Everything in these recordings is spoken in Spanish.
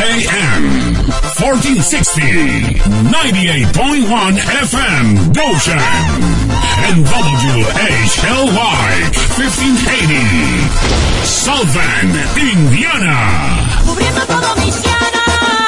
AM, 1460, 98.1 FM, Goshen, and WHLY, 1580, South Bend, Indiana. Cubriendo todo Michiana.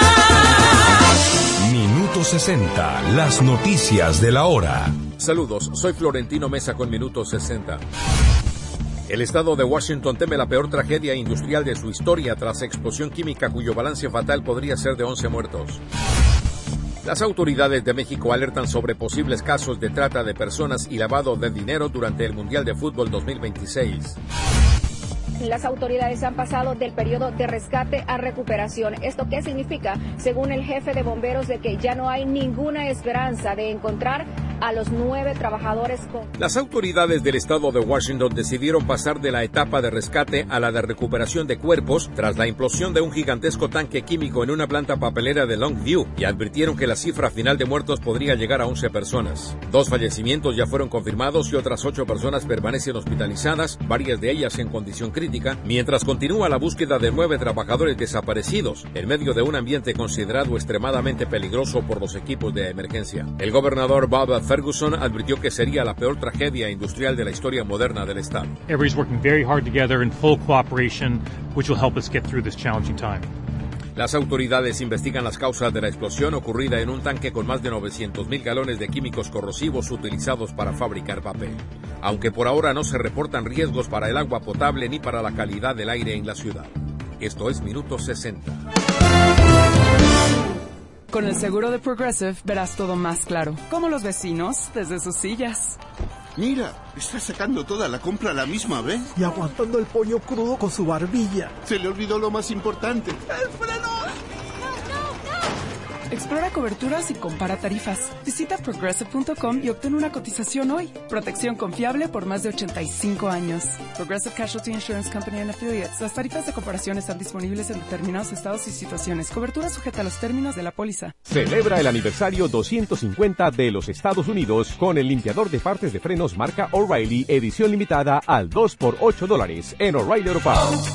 Minuto 60, las noticias de la hora. Saludos, soy Florentino Mesa con Minuto 60. El estado de Washington teme la peor tragedia industrial de su historia tras explosión química cuyo balance fatal podría ser de 11 muertos. Las autoridades de México alertan sobre posibles casos de trata de personas y lavado de dinero durante el Mundial de Fútbol 2026. Las autoridades han pasado del periodo de rescate a recuperación. ¿Esto qué significa? Según el jefe de bomberos, de que ya no hay ninguna esperanza de encontrar a los 9 trabajadores con... Las autoridades del estado de Washington decidieron pasar de la etapa de rescate a la de recuperación de cuerpos tras la implosión de un gigantesco tanque químico en una planta papelera de Longview y advirtieron que la cifra final de muertos podría llegar a 11 personas. 2 fallecimientos ya fueron confirmados y otras 8 personas permanecen hospitalizadas, varias de ellas en condición crítica, mientras continúa la búsqueda de 9 trabajadores desaparecidos en medio de un ambiente considerado extremadamente peligroso por los equipos de emergencia. El gobernador Bob Ferguson advirtió que sería la peor tragedia industrial de la historia moderna del estado. Everybody's working very hard together in full cooperation, which will help us get through this challenging time. Las autoridades investigan las causas de la explosión ocurrida en un tanque con más de 900,000 galones de químicos corrosivos utilizados para fabricar papel. Aunque por ahora no se reportan riesgos para el agua potable ni para la calidad del aire en la ciudad. Esto es Minuto 60. Con el seguro de Progressive verás todo más claro, como los vecinos desde sus sillas. Mira, está sacando toda la compra a la misma vez. Y aguantando el pollo crudo con su barbilla. Se le olvidó lo más importante. ¡El freno! Explora coberturas y compara tarifas. Visita Progressive.com y obtén una cotización hoy. Protección confiable por más de 85 años. Progressive Casualty Insurance Company and Affiliates. Las tarifas de comparación están disponibles en determinados estados y situaciones. Cobertura sujeta a los términos de la póliza. Celebra el aniversario 250 de los Estados Unidos con el limpiador de partes de frenos marca O'Reilly, edición limitada al 2 por $8 en O'Reilly Auto Parts.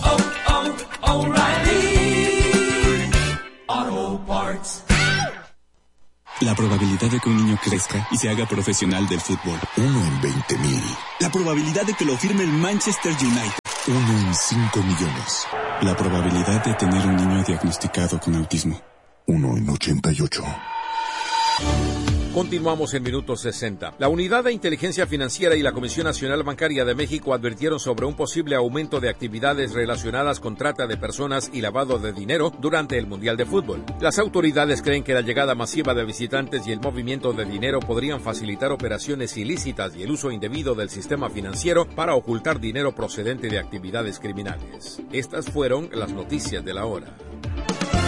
O'Reilly Auto Parts. La probabilidad de que un niño crezca y se haga profesional del fútbol. 1 en 20,000. La probabilidad de que lo firme el Manchester United. 1 en 5 millones. La probabilidad de tener un niño diagnosticado con autismo. 1 en 88. Continuamos en Minuto 60. La Unidad de Inteligencia Financiera y la Comisión Nacional Bancaria de México advirtieron sobre un posible aumento de actividades relacionadas con trata de personas y lavado de dinero durante el Mundial de Fútbol. Las autoridades creen que la llegada masiva de visitantes y el movimiento de dinero podrían facilitar operaciones ilícitas y el uso indebido del sistema financiero para ocultar dinero procedente de actividades criminales. Estas fueron las noticias de la hora.